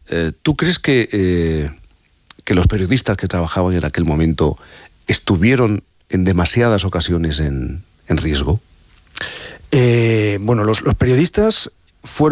¿tú crees que los periodistas que trabajaban en aquel momento estuvieron en demasiadas ocasiones en riesgo? Bueno, los periodistas fueron